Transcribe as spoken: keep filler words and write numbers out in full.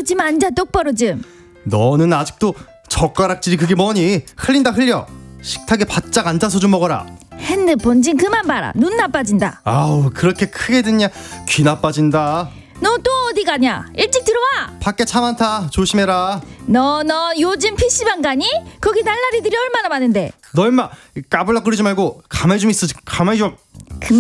똑바로 좀 앉아. 똑바로 좀. 너는 아직도 젓가락질이 그게 뭐니? 흘린다 흘려. 식탁에 바짝 앉아서 좀 먹어라. 핸드폰 좀 그만 봐라. 눈 나빠진다. 아우 그렇게 크게 듣냐? 귀 나빠진다. 너 또 어디 가냐? 일찍 들어와. 밖에 차 많다. 조심해라. 너 너 요즘 피시방 가니? 거기 날라리들이 얼마나 많은데. 너 임마 까불락거리지 말고 가만히 좀 있어. 가만히 좀.